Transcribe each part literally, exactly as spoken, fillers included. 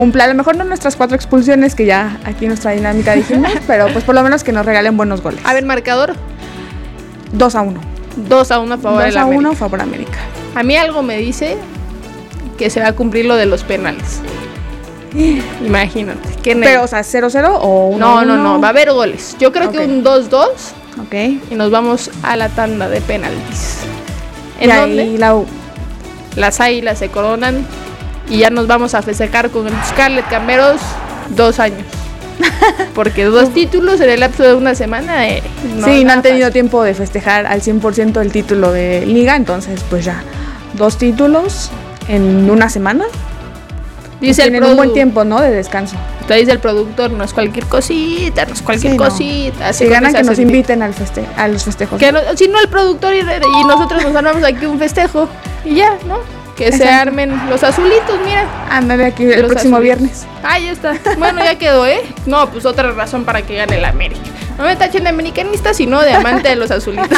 cumple, a lo mejor no nuestras cuatro expulsiones, que ya aquí nuestra dinámica dijimos, pero pues por lo menos que nos regalen buenos goles. A ver, marcador. dos a uno. dos a uno a favor de la América. dos a uno a favor América. A mí algo me dice que se va a cumplir lo de los penales. Imagínate. Qué pero, o sea, cero cero o uno a uno. No, no, no, va a haber goles. Yo creo okay. que un dos dos. Ok. Y nos vamos a la tanda de penaltis. ¿En y dónde? Ahí la... Las águilas se coronan y ya nos vamos a festejar con el Scarlet Cameros dos años. Porque dos títulos en el lapso de una semana. Eh, no sí, no han tenido fácil. tiempo de festejar al cien por ciento el título de liga, entonces pues ya, dos títulos en una semana. Dice pues tienen un buen tiempo, ¿no? De descanso. Te dice el productor, no es cualquier cosita, no es cualquier sí, cosita. No. Si ganan que nos sentir. inviten al feste a los festejos. Que no, si no el productor y, y nosotros nos armamos aquí un festejo y ya, ¿no? Que Exacto. se armen los azulitos, mira. Ándale aquí el próximo azulitos. viernes. Ah, ya está. Bueno, ya quedó, ¿eh? No, pues otra razón para que gane el América. No me tachen de americanista, sino de amante de los azulitos.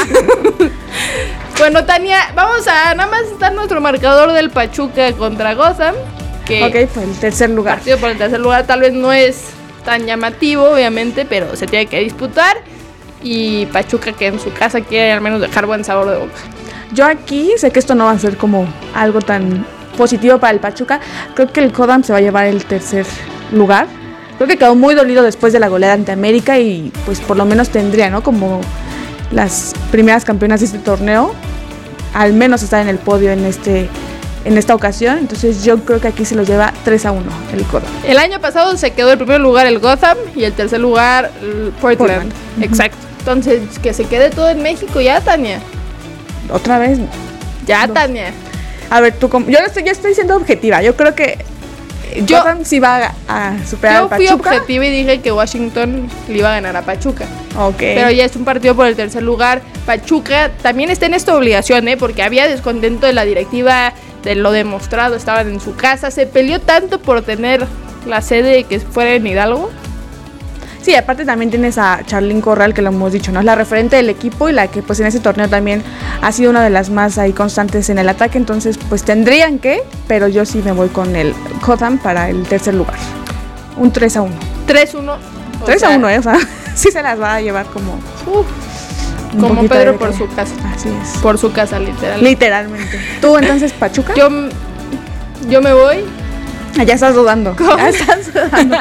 Bueno, Tania, vamos a nada más dar nuestro marcador del Pachuca contra Gotham. Que ok, pues el tercer lugar. Partido por el tercer lugar tal vez no es tan llamativo, obviamente, pero se tiene que disputar. Y Pachuca, que en su casa quiere al menos dejar buen sabor de boca. Yo aquí sé que esto no va a ser como algo tan positivo para el Pachuca. Creo que el Gotham se va a llevar el tercer lugar. Creo que quedó muy dolido después de la goleada ante América y pues por lo menos tendría, ¿no? Como las primeras campeonas de este torneo, al menos estar en el podio en este en esta ocasión. Entonces yo creo que aquí se lo lleva tres a uno el Gotham. El año pasado se quedó el primer lugar el Gotham y el tercer lugar el Portland. Portland. Exacto. Uh-huh. Entonces que se quede todo en México ya, Tania. Otra vez. Ya, no. Tania. A ver, tú, yo estoy, yo estoy siendo objetiva. Yo creo que yo, Gotham sí va a, a superar yo a Pachuca. Yo fui objetiva y dije que Washington le iba a ganar a Pachuca. Ok. Pero ya es un partido por el tercer lugar. Pachuca también está en esta obligación, ¿eh? Porque había descontento de la directiva de lo demostrado. Estaban en su casa. Se peleó tanto por tener la sede que fuera en Hidalgo. Sí, aparte también tienes a Charlín Corral, que lo hemos dicho, ¿no? Es la referente del equipo y la que pues en ese torneo también ha sido una de las más ahí constantes en el ataque, entonces pues tendrían que, pero yo sí me voy con el Gotham para el tercer lugar. Un tres a uno. tres uno. tres a uno, ¿eh? O sea, sí se las va a llevar como... Uf, como Pedro por su casa. Así es. Por su casa, literal. Literalmente. ¿Tú entonces, Pachuca? Yo, yo me voy. Ya estás dudando. ¿Cómo? Ya estás dudando.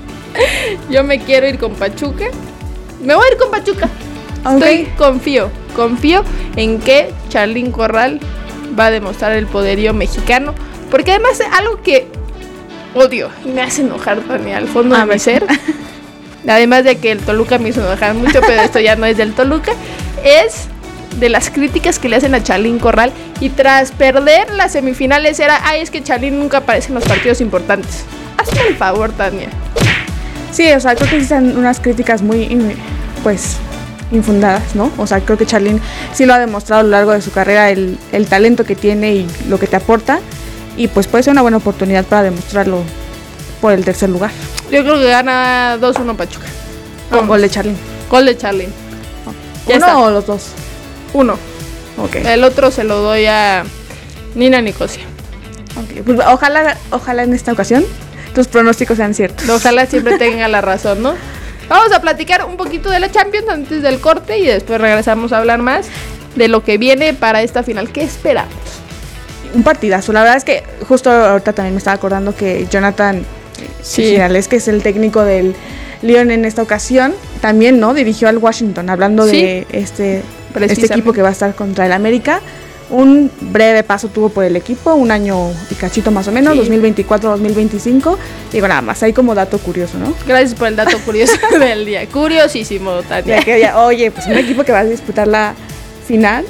Yo me quiero ir con Pachuca. Me voy a ir con Pachuca. Okay. Estoy, confío, confío en que Charlín Corral va a demostrar el poderío mexicano. Porque además algo que odio y me hace enojar también al fondo a de mi ser. Además de que el Toluca me hizo enojar mucho, pero esto ya no es del Toluca. Es de las críticas que le hacen a Charlín Corral. Y tras perder las semifinales era, ay, es que Charlín nunca aparece en los partidos importantes. Hazme el favor, Tania. Sí, o sea, creo que existen unas críticas muy, pues, infundadas, ¿no? O sea, creo que Charlín sí lo ha demostrado a lo largo de su carrera, el, el talento que tiene y lo que te aporta. Y pues puede ser una buena oportunidad para demostrarlo por el tercer lugar. Yo creo que gana dos uno Pachuca. Con gol de Charlín. Gol de Charlín. Oh. ¿Uno está. O los dos? Uno. Ok. El otro se lo doy a Nina Nicosia. Ok, pues ojalá, ojalá en esta ocasión tus pronósticos sean ciertos. Ojalá siempre tenga la razón, ¿no? Vamos a platicar un poquito de la Champions antes del corte y después regresamos a hablar más de lo que viene para esta final. ¿Qué esperamos? Un partidazo. La verdad es que justo ahorita también me estaba acordando que Jonathan sí. Girales, que es el técnico del Lyon en esta ocasión, también, ¿no? Dirigió al Washington, hablando sí. de este, este equipo que va a estar contra el América. Un breve paso tuvo por el equipo, un año y cachito más o menos, sí. dos mil veinticuatro dos mil veinticinco. Digo, nada más, ahí como dato curioso, ¿no? Gracias por el dato curioso del día. Curiosísimo, Tania. Ya que, ya, oye, pues un equipo que va a disputar la final.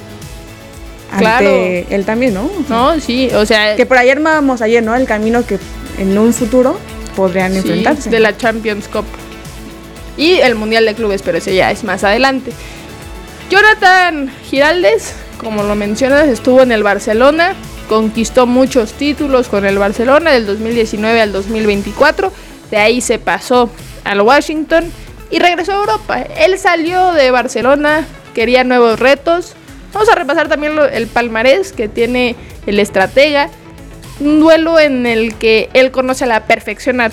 Claro. Ante él también, ¿no? O sea, no, sí, o sea... Que por ayer armábamos ayer, ¿no? El camino que en un futuro podrían sí, enfrentarse. De la Champions Cup. Y el Mundial de Clubes, pero ese ya es más adelante. Jonathan Giraldes, como lo mencionas, estuvo en el Barcelona, conquistó muchos títulos con el Barcelona del dos mil diecinueve al dos mil veinticuatro, de ahí se pasó al Washington y regresó a Europa. Él salió de Barcelona, quería nuevos retos. Vamos a repasar también lo, el palmarés que tiene el estratega. un duelo en el que él conoce a la perfección a